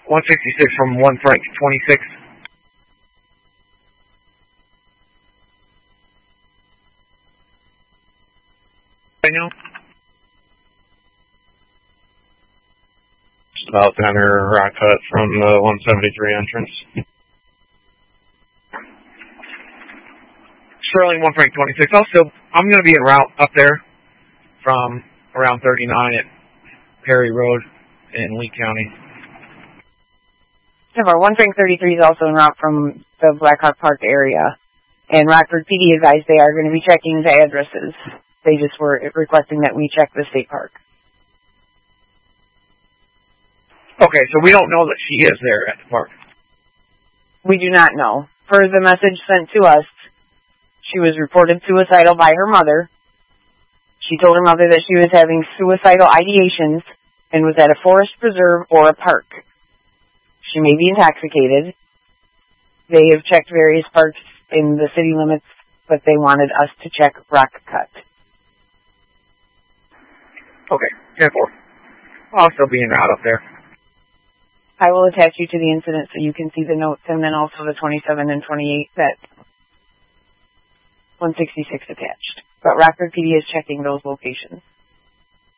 166 from 1 Frank 26. I know. Just about down here, rock cut from the 173 entrance. Sterling 1 Frank 26. Also, I'm going to be en route up there from around 39 at Perry Road in Lee County. Our 1 Frank 33 is also en route from the Blackhawk Park area. And Rockford PD advised they are going to be checking the addresses. They just were requesting that we check the state park. Okay, so we don't know that she is there at the park. We do not know. Per the message sent to us, she was reported suicidal by her mother. She told her mother that she was having suicidal ideations and was at a forest preserve or a park. She may be intoxicated. They have checked various parks in the city limits, but they wanted us to check Rock Cut. Okay, 10-4. I'll still be en route up there. I will attach you to the incident so you can see the notes and then also the 27 and 28 that 166 attached. But Rockford PD is checking those locations.